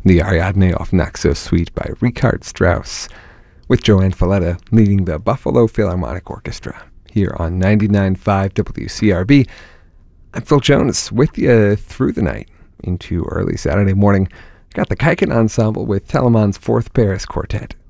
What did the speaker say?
the Ariadne auf Naxos Suite by Richard Strauss, with Joanne Falletta leading the Buffalo Philharmonic Orchestra, here on 99.5 WCRB. I'm Phil Jones, with you through the night into early Saturday morning. Got the Kaiken Ensemble with Telemann's Fourth Paris Quartet,